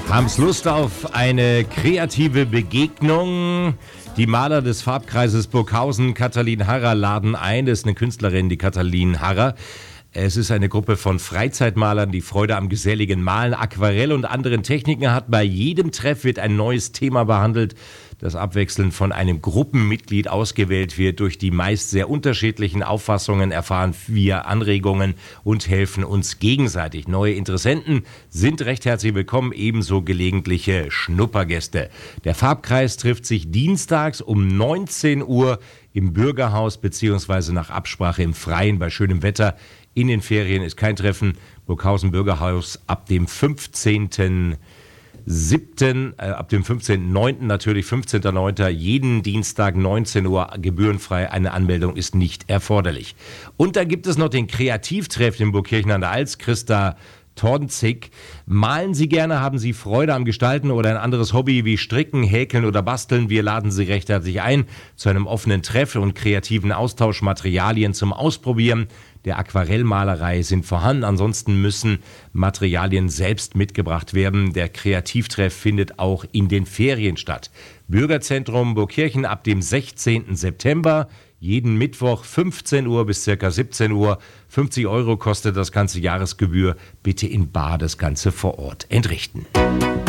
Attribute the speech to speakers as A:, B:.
A: Haben's Lust auf eine kreative Begegnung? Die Maler des Farbkreises Burghausen, Katalin Harrer, laden ein. Das ist eine Künstlerin, die Katalin Harrer. Es ist eine Gruppe von Freizeitmalern, die Freude am geselligen Malen, Aquarell und anderen Techniken hat. Bei jedem Treff wird ein neues Thema behandelt, das abwechselnd von einem Gruppenmitglied ausgewählt wird. Durch die meist sehr unterschiedlichen Auffassungen erfahren wir Anregungen und helfen uns gegenseitig. Neue Interessenten sind recht herzlich willkommen, ebenso gelegentliche Schnuppergäste. Der Farbkreis trifft sich dienstags um 19 Uhr im Bürgerhaus beziehungsweise nach Absprache im Freien bei schönem Wetter. In den Ferien ist kein Treffen. Burghausen Bürgerhaus ab dem 15.07., ab dem 15.09. natürlich, 15.09. jeden Dienstag 19 Uhr gebührenfrei. Eine Anmeldung ist nicht erforderlich. Und dann gibt es noch den Kreativtreff in Burgkirchen an der Alz. Christa Tornzig. Malen Sie gerne, haben Sie Freude am Gestalten oder ein anderes Hobby wie Stricken, Häkeln oder Basteln? Wir laden Sie recht herzlich ein zu einem offenen Treff und kreativen Austausch. Materialien zum Ausprobieren der Aquarellmalerei sind vorhanden. Ansonsten müssen Materialien selbst mitgebracht werden. Der Kreativtreff findet auch in den Ferien statt. Bürgerzentrum Burgkirchen ab dem 16. September. Jeden Mittwoch 15 Uhr bis ca. 17 Uhr. 50 € kostet das ganze Jahresgebühr. Bitte in bar das Ganze vor Ort entrichten.